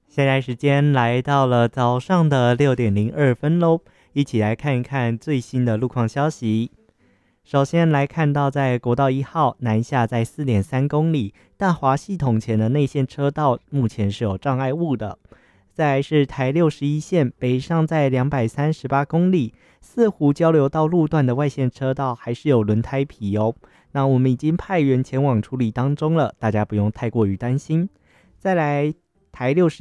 现在时间来到了早上的6:02喽，一起来看一看最新的路况消息。首先来看到，在国道1号南下在4.3公里，大华系统前的内线车道目前是有障碍物的。再来是台61线北上在238公里，四湖交流道路段的外线车道还是有轮胎皮哦。那我们已经派员前往处理当中了，大家不用太过于担心。再来台60